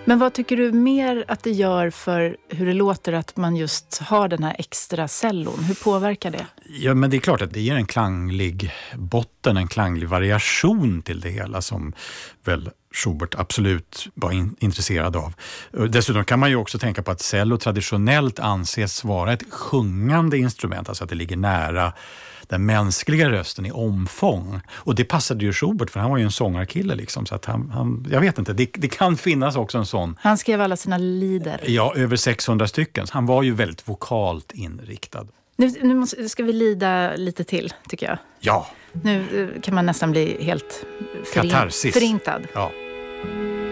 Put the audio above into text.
Men vad tycker du mer att det gör för hur det låter att man just har den här extra cellon? Hur påverkar det? Ja, men det är klart att det ger en klanglig botten, en klanglig variation till det hela som väl Schubert absolut var intresserad av. Dessutom kan man ju också tänka på att cello traditionellt anses vara ett sjungande instrument, alltså att det ligger nära den mänskliga rösten i omfång. Och det passade ju Schubert, för han var ju en sångarkille liksom, så att han jag vet inte, det kan finnas också en sån. Han skrev alla sina lieder. Ja, över 600 stycken. Han var ju väldigt vokalt inriktad. Nu ska vi lida lite till, tycker jag. Ja. Nu kan man nästan bli helt Katarsis. förintad. Ja.